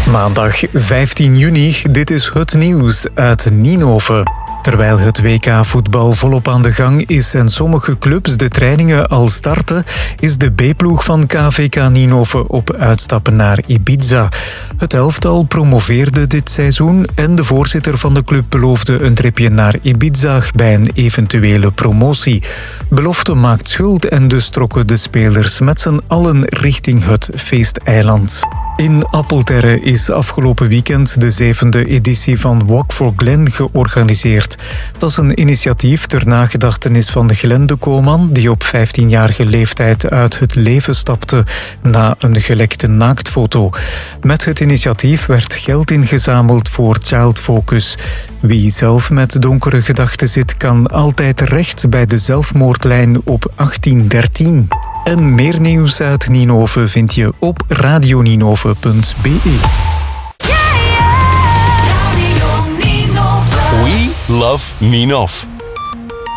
Maandag 15 juni, dit is het nieuws uit Ninove. Terwijl het WK-voetbal volop aan de gang is en sommige clubs de trainingen al starten, is de B-ploeg van KVK Ninove op uitstappen naar Ibiza. Het elftal promoveerde dit seizoen en de voorzitter van de club beloofde een tripje naar Ibiza bij een eventuele promotie. Belofte maakt schuld en dus trokken de spelers met z'n allen richting het feesteiland. In Appelterre is afgelopen weekend de 7e editie van Walk for Glen georganiseerd. Dat is een initiatief ter nagedachtenis van Glen de Koolman, die op 15-jarige leeftijd uit het leven stapte na een gelekte naaktfoto. Met het initiatief werd geld ingezameld voor Child Focus. Wie zelf met donkere gedachten zit, kan altijd terecht bij de zelfmoordlijn op 1813. En meer nieuws uit Ninove vind je op radioninove.be. We love Ninove.